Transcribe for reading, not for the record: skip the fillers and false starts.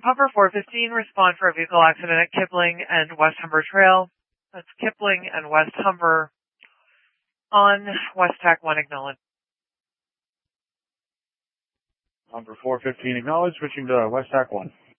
Pumper 415, respond for a vehicle accident at Kipling and West Humber Trail. That's Kipling and West Humber on West TAC 1, acknowledge. Pumper 415, acknowledge, switching to West TAC 1.